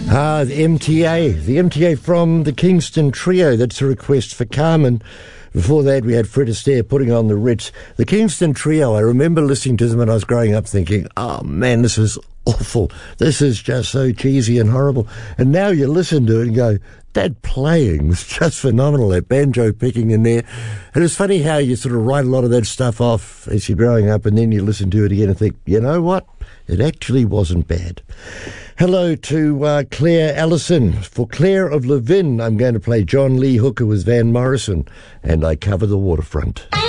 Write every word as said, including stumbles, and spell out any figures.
Ah, the M T A. The M T A from the Kingston Trio. That's a request for Carmen. Before that, we had Fred Astaire putting on the Ritz. The Kingston Trio, I remember listening to them when I was growing up thinking, oh man, this is awful. This is just so cheesy and horrible. And now you listen to it and go, that playing was just phenomenal, that banjo picking in there. And it's funny how you sort of write a lot of that stuff off as you're growing up and then you listen to it again and think, you know what? It actually wasn't bad. Hello to uh, Claire Allison. For Claire of Levin, I'm going to play John Lee Hooker with Van Morrison, and I cover the waterfront.